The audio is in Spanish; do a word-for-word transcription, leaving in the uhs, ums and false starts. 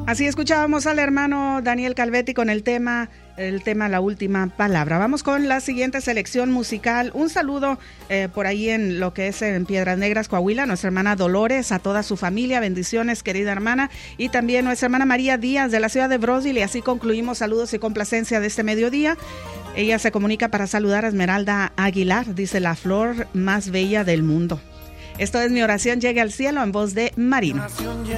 Así escuchábamos al hermano Daniel Calvetti con el tema, el tema La Última Palabra. Vamos con la siguiente selección musical. Un saludo eh, por ahí en lo que es en Piedras Negras, Coahuila, nuestra hermana Dolores, a toda su familia. Bendiciones, querida hermana. Y también nuestra hermana María Díaz de la ciudad de Brosville. Y así concluimos saludos y complacencia de este mediodía. Ella se comunica para saludar a Esmeralda Aguilar. Dice: la flor más bella del mundo. Esto es Mi Oración Llegue al Cielo, en voz de Marino.